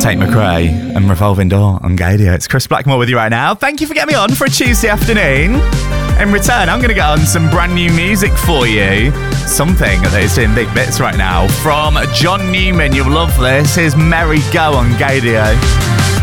Tate McRae and Revolving Door on Gadio. It's Chris Blackmore with you right now. Thank you for getting me on for a Tuesday afternoon. In return, I'm going to get on some brand new music for you. Something that is in big bits right now from John Newman. You'll love this. Here's Merry Go on Gadio.